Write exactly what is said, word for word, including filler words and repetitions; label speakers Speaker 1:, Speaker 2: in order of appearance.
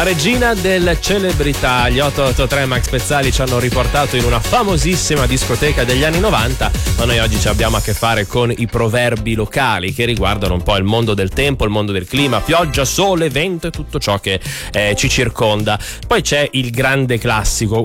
Speaker 1: regina delle celebrità. Gli otto otto tre Max Pezzali ci hanno riportato in una famosissima discoteca degli anni novanta, ma noi oggi ci abbiamo a che fare con i proverbi locali che riguardano un po' il mondo del tempo, il mondo del clima, pioggia, sole, vento e tutto ciò che eh, ci circonda. Poi c'è il grande classico,